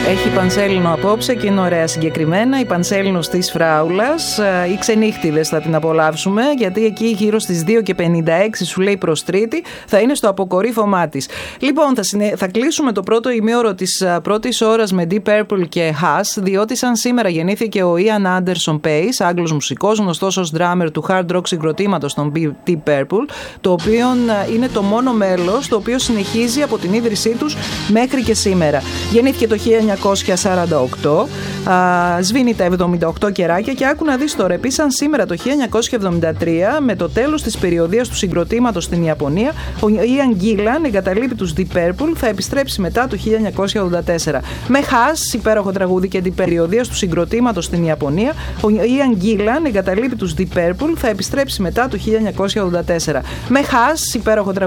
Έχει Πανσέλινο απόψε και είναι ωραία συγκεκριμένα. Η Πανσέλινος της Φράουλας. Οι ξενύχτιδες θα την απολαύσουμε, γιατί εκεί γύρω στις 2:56 σου λέει προς Τρίτη θα είναι στο αποκορύφωμά της. Λοιπόν, θα κλείσουμε το πρώτο ημίωρο της πρώτης ώρας με Deep Purple και Hush, διότι σαν σήμερα γεννήθηκε ο Ian Anderson Pace, Άγγλος μουσικός, γνωστός ως drummer του hard rock συγκροτήματος των Deep Purple, το οποίο είναι το μόνο μέλος το οποίο συνεχίζει από την ίδρυσή τους μέχρι και σήμερα. Γεννήθηκε το 1948, σβήνει τα 78 κεράκια και άκου να δεις τώρα, επίσης σαν σήμερα το 1973, με το τέλος της περιοδίας του συγκροτήματος στην Ιαπωνία, ο Ian Gillan εγκαταλείπει τους Deep Purple, θα επιστρέψει μετά το 1984. Με Hush, υπέροχο τραγούδι και την περιοδία του συγκροτήματος στην Ιαπωνία, ο Ian Gillan εγκαταλείπει τους Deep Purple, θα επιστρέψει μετά το 1984. Με Hush, υπέροχο τραγούδι